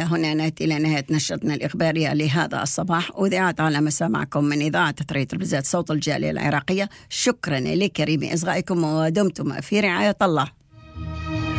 هنا نأتي إلى نهاية نشرتنا الإخبارية لهذا الصباح، وذاعت على مسامعكم من إذاعة تطرية تلفزيون صوت الجالية العراقية. شكرا لكريم إصغائكم، ودمتم في رعاية الله.